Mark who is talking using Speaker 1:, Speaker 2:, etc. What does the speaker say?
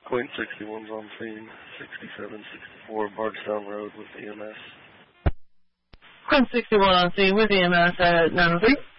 Speaker 1: Queen 61's on scene, 6764 Bardstown Road with EMS.
Speaker 2: Queen 61 on scene with EMS at 903.